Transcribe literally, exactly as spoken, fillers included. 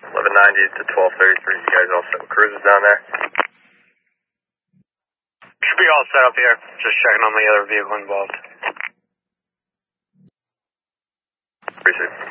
eleven ninety to twelve thirty-three, you guys all set with cruises down there? Should be all set up here. Just checking on the other vehicle involved. Appreciate it.